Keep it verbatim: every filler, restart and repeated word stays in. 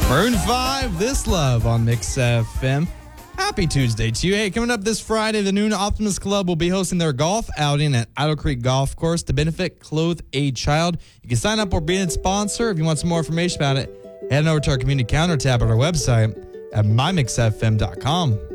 Maroon five, This Love on Mix F M. Happy Tuesday to you. Hey, coming up this Friday, the Noon Optimist Club will be hosting their golf outing at Idle Creek Golf Course to benefit Clothe a Child. You can sign up or be a sponsor. If you want some more information about it, head over to our community calendar tab on our website at my mix f m dot com.